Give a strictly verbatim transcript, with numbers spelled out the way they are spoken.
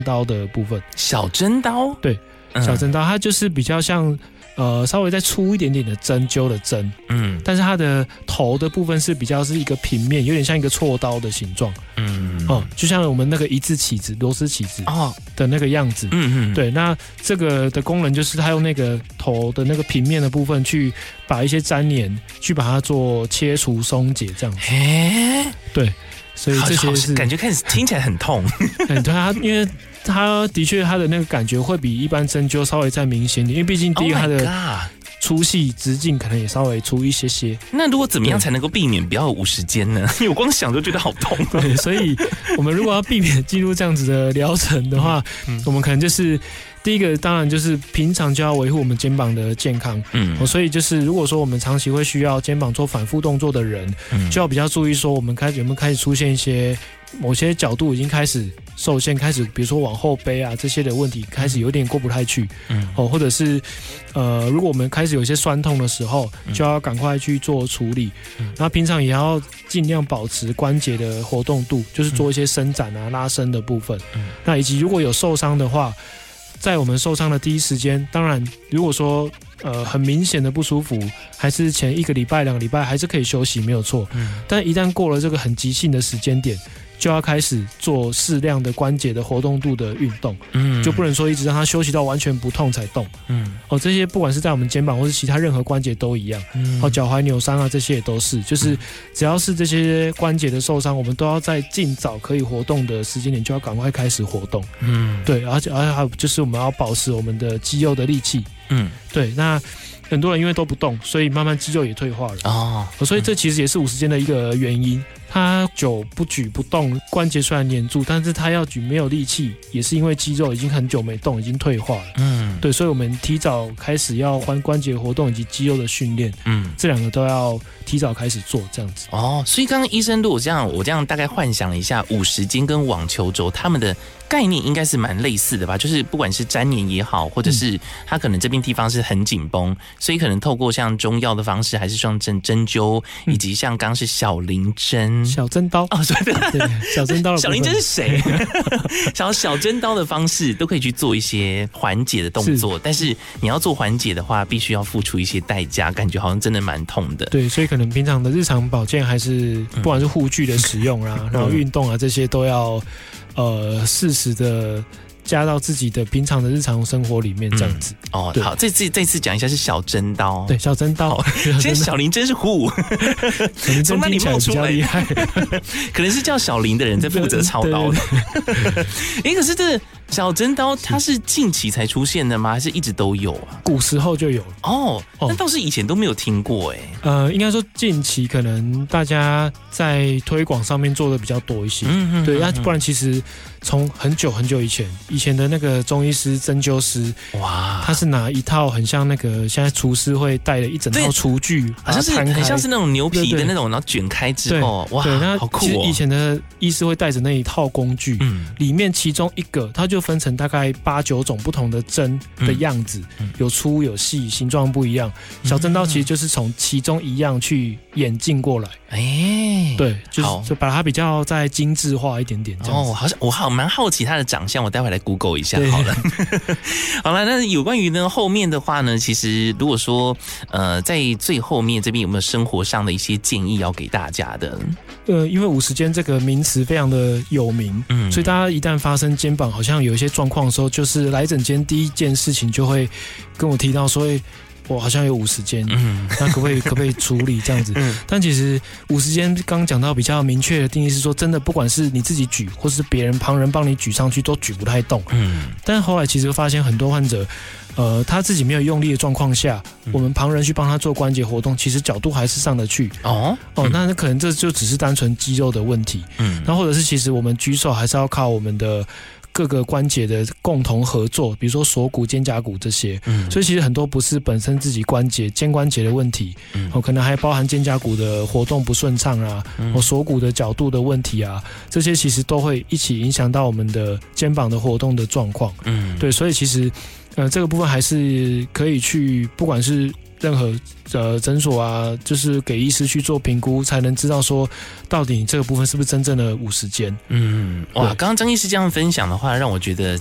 刀的部分。 小针刀， 对，小针刀它就是比较像呃稍微再粗一点点的针灸的针，嗯，但是它的头的部分是比较是一个平面，有点像一个锉刀的形状，嗯，哦、嗯，就像我们那个一字起子、螺丝起子哦的那个样子，嗯嗯，对，那这个的功能就是它用那个头的那个平面的部分去把一些粘连去把它做切除松解这样子，对。所以这些是感觉看听起来很痛， 对它，因为它的确它的那个感觉会比一般针灸稍微再明显点，因为毕竟第一个它的粗细直径可能也稍微粗一些些。 那如果怎么样才能够避免不要有五十肩呢？因为我光想就觉得好痛。 对，所以我们如果要避免进入这样子的疗程的话，嗯、我们可能就是第一个，当然就是平常就要维护我们肩膀的健康。嗯，所以就是如果说我们长期会需要肩膀做反复动作的人，嗯、就要比较注意说我们开始有没有开始出现一些某些角度已经开始受限，开始比如说往后背啊这些的问题开始有点过不太去。嗯，哦，或者是呃，如果我们开始有一些酸痛的时候，就要赶快去做处理。嗯，然后平常也要尽量保持关节的活动度，就是做一些伸展啊、拉伸的部分。嗯，那以及如果有受伤的话，在我们受伤的第一时间，当然如果说呃很明显的不舒服，还是前一个礼拜、两个礼拜还是可以休息，没有错。嗯，但一旦过了这个很急性的时间点，就要开始做适量的关节的活动度的运动，嗯，就不能说一直让它休息到完全不痛才动，嗯，哦，这些不管是在我们肩膀或是其他任何关节都一样，嗯，哦，脚踝扭伤啊这些也都是，就是只要是这些关节的受伤，我们都要在尽早可以活动的时间点就要赶快开始活动，嗯，对，而且而且还有就是我们要保持我们的肌肉的力气，嗯，对，那很多人因为都不动，所以慢慢肌肉也退化了哦，所以这其实也是五十肩的一个原因。他久不举不动，关节虽然黏住，但是他要举没有力气，也是因为肌肉已经很久没动，已经退化了。嗯，对，所以我们提早开始要关关节活动以及肌肉的训练，嗯，这两个都要提早开始做，这样子。 哦，所以刚刚医生如果这样，我这样大概幻想了一下，五十肩跟网球肘他们的概念应该是蛮类似的吧？就是不管是粘连也好，或者是他可能这边地方是很紧绷，所以可能透过像中药的方式，还是像针针灸，以及像刚刚是小林针。 小针刀哦，对对，小针刀的部分。 小林针是谁？小小针刀的方式都可以去做一些缓解的动作，是但是你要做缓解的话，必须要付出一些代价，感觉好像真的蛮痛的。 对，所以可能平常的日常保健还是不管是护具的使用啊，嗯、然后运动啊这些都要呃适时的加到自己的平常的日常生活里面，这样子。 嗯、哦，好，这次这次讲一下是小针刀， 对，小针刀。 现在小林针是虎，从哪里冒出来？厉害，可能是叫小林的人在负责操刀的。哎，可是这小针刀它是近期才出现的吗？还是一直都有啊？ 古时候就有哦，那倒是以前都没有听过哎。 呃，应该说近期可能大家在推广上面做的比较多一些。嗯嗯，对，那不然其实从很久很久以前，以前的那个中医师、针灸师，哇，他是拿一套很像那个现在厨师会带的一整套厨具， 好像是很像是那种牛皮的那种，然后卷开之后，哇， 对，那好酷哦！ 以前的医师会带着那一套工具，嗯，里面其中一个，它就分成大概八九种不同的针的样子，嗯、有粗有细，形状不一样。小针刀其实就是从其中一样去演进过来，哎、欸，对，就是就把它比较再精致化一点点这样子。 哦，好像我好蛮好奇它的长相，我待会来 Google 一下好了。好了，那有关于呢后面的话呢，其实如果说呃在最后面这边有没有生活上的一些建议要给大家的？ 呃，因为五十肩这个名词非常的有名，嗯，所以大家一旦发生肩膀好像有一些状况的时候，就是来诊间第一件事情就会跟我提到说，欸我好像有五十肩，嗯，那可不可以可不可以处理这样子？嗯，但其实五十肩刚讲到比较明确的定义是说，真的不管是你自己举，或是别人旁人帮你举上去，都举不太动。嗯，但后来其实发现很多患者，呃，他自己没有用力的状况下，嗯、我们旁人去帮他做关节活动，其实角度还是上得去。哦哦，那可能这就只是单纯肌肉的问题。嗯，那或者是其实我们举手还是要靠我们的各个关节的共同合作，比如说锁骨、肩胛骨这些，嗯，所以其实很多不是本身自己关节、肩关节的问题，嗯，哦，可能还包含肩胛骨的活动不顺畅啊，嗯，哦，锁骨的角度的问题啊，这些其实都会一起影响到我们的肩膀的活动的状况，嗯，对，所以其实，呃，这个部分还是可以去，不管是任何呃诊所啊，就是给医师去做评估，才能知道说到底这个部分是不是真正的五十肩。 嗯，哇，刚刚张医师这样分享的话，让我觉得